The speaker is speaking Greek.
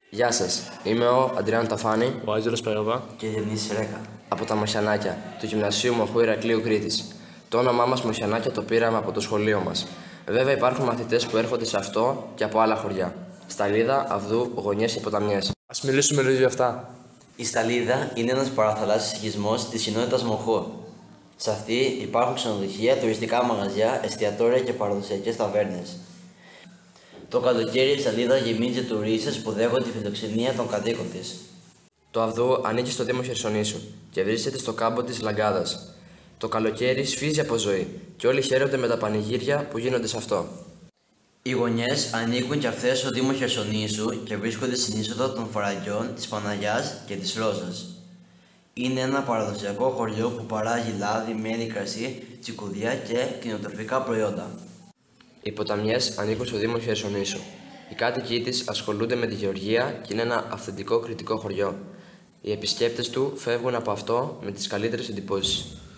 Γεια σας, είμαι ο Αντριάν Ταφάνη Ο Άγγελος Περόβα. και Διονύσης Ρέκα. από τα Μοσιανάκια του Γυμνασίου Μοχού Ηρακλείου Κρήτης. Το όνομά μας Μοσιανάκια το πήραμε από το σχολείο μας. Βέβαια υπάρχουν μαθητές που έρχονται σε αυτό και από άλλα χωριά. Σταλίδα, Αυδού, Γωνιές και Ποταμιές. Ας μιλήσουμε λίγο για αυτά. Η Σταλίδα είναι ένας παραθαλάσσιος οικισμός της κοινότητας Μοχού. Σε αυτή υπάρχουν ξενοδοχεία, τουριστικά μαγαζιά, εστιατόρια και παραδοσιακές ταβέρνες. Το καλοκαίρι η Σταλίδα γεμίζει τουρίστες που δέχονται τη φιλοξενία των κατοίκων της. Το Αυδού ανήκει στο Δήμο Χερσονήσου και βρίσκεται στο κάμπο της Λαγκάδας. Το καλοκαίρι σφίζει από ζωή και όλοι χαίρονται με τα πανηγύρια που γίνονται σε αυτό. Οι Γωνιές ανήκουν και αυτές στο Δήμο Χερσονήσου και βρίσκονται στην είσοδο των Φαραγγιών, της Παναγιάς και της Ρόζας. Είναι ένα παραδοσιακό χωριό που παράγει λάδι, μέλι, κρασί, τσικουδιά και κτηνοτροφικά προϊόντα. Οι Ποταμιές ανήκουν στο Δήμο Χερσονήσου. Οι κάτοικοι της ασχολούνται με τη γεωργία και είναι ένα αυθεντικό κρητικό χωριό. Οι επισκέπτες του φεύγουν από αυτό με τις καλύτερες εντυπώσεις.